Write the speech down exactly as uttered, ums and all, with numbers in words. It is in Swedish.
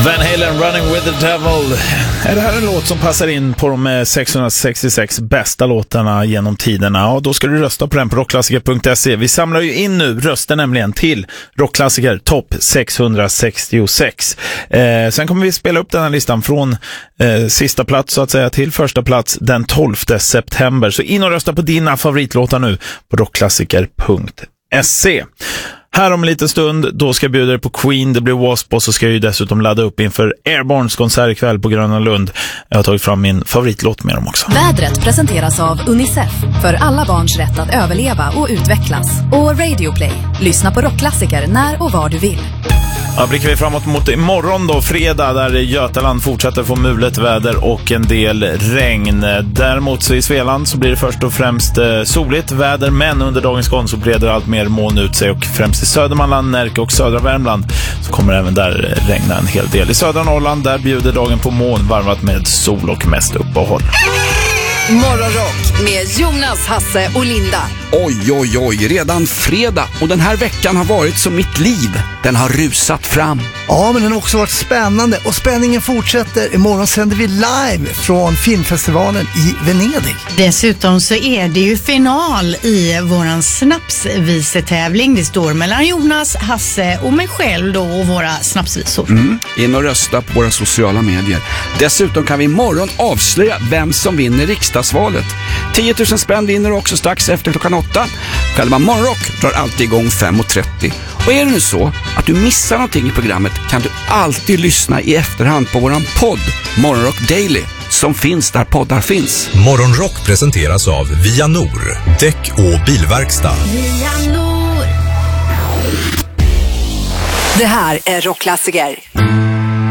Van Halen, Running with the Devil. Är det här en låt som passar in på de sexhundrasextiosex bästa låtarna genom tiderna? Ja, då ska du rösta på den på rockklassiker punkt se. Vi samlar ju in nu röster nämligen till rockklassiker topp sexhundrasextiosex. Eh, sen kommer vi spela upp den här listan från eh, sista plats så att säga till första plats den tolfte september. Så in och rösta på dina favoritlåtar nu på rockklassiker punkt se. Här om en liten stund, då ska jag bjuda dig på Queen, det blir W A S P och så ska jag ju dessutom ladda upp inför Airborns konsert ikväll på Gröna Lund. Jag har tagit fram min favoritlåt med dem också. Vädret presenteras av Unicef, för alla barns rätt att överleva och utvecklas. Och Radio Play, lyssna på rockklassiker när och var du vill. Ja, blickar vi framåt mot imorgon då, fredag, där Götaland fortsätter få mulet väder och en del regn. Däremot så i Svealand så blir det först och främst eh, soligt väder, men under dagens gång så breder allt mer moln ut sig och främst i Södermanland, Närke och södra Värmland så kommer även där regna en hel del. I södra Norrland där bjuder dagen på moln varvat med sol och mest uppehåll. Morgonrock med Jonas, Hasse och Linda. Oj, oj, oj, redan fredag och den här veckan har varit som mitt liv. Den har rusat fram. Ja, men den har också varit spännande och spänningen fortsätter. Imorgon sänder vi live från filmfestivalen i Venedig. Dessutom så är det ju final i våran snapsvisetävling. Det står mellan Jonas, Hasse och mig själv då och våra snapsvisor. Mm. In och rösta på våra sociala medier. Dessutom kan vi imorgon avslöja vem som vinner riksdagsvalet. tio tusen spänn vinner också strax efter klockan åtta. Själva Morgonrock drar alltid igång fem och trettio. Och är det nu så att du missar någonting i programmet kan du alltid lyssna i efterhand på våran podd Morgonrock Daily som finns där poddar finns. Morgonrock presenteras av Vianor, däck och bilverkstad. Vianor. Det här är rockklassiker.